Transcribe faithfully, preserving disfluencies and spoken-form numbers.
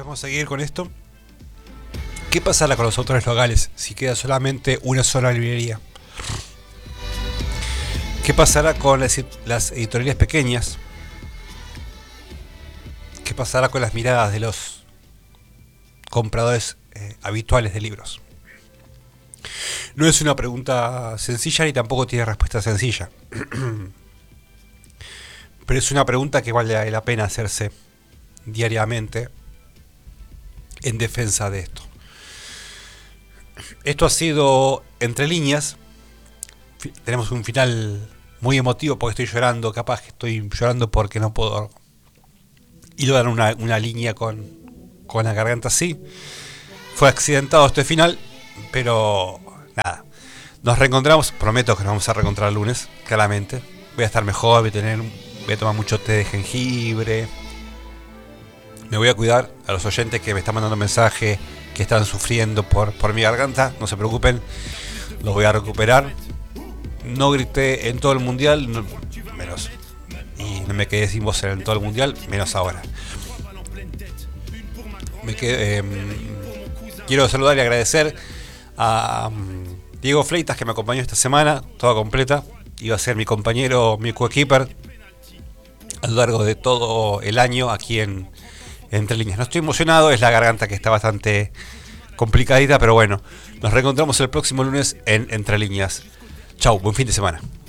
podemos seguir con esto. ¿Qué pasará con los autores locales si queda solamente una sola librería? ¿Qué pasará con las, las editoriales pequeñas? ¿Qué pasará con las miradas de los compradores eh, habituales de libros? No es una pregunta sencilla ni tampoco tiene respuesta sencilla. Pero es una pregunta que vale la pena hacerse diariamente en defensa de esto. Esto ha sido Entre Líneas. Tenemos un final muy emotivo porque estoy llorando. Capaz que estoy llorando porque no puedo hilar una, una línea con, con la garganta así. Fue accidentado este final, pero nada. Nos reencontramos. Prometo que nos vamos a reencontrar el lunes, claramente. Voy a estar mejor, voy a tener, voy a tomar mucho té de jengibre. Me voy a cuidar. A los oyentes que me están mandando mensajes que están sufriendo por, por mi garganta, no se preocupen, los voy a recuperar. No grité en todo el mundial, no, menos, y no me quedé sin voz en todo el mundial, menos ahora. Me quedé, eh, quiero saludar y agradecer a um, Diego Fleitas, que me acompañó esta semana, toda completa. Iba a ser mi compañero, mi coequiper a lo largo de todo el año aquí en Entre Líneas. No estoy emocionado, es la garganta que está bastante complicadita, pero bueno, nos reencontramos el próximo lunes en Entre Líneas. Chau, buen fin de semana.